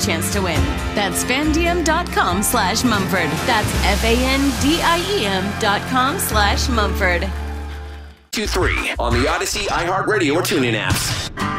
chance to win. That's fandiem.com/Mumford. That's FANDIEM.com/Mumford. 2-3 on the Odyssey, iHeartRadio, or TuneIn apps.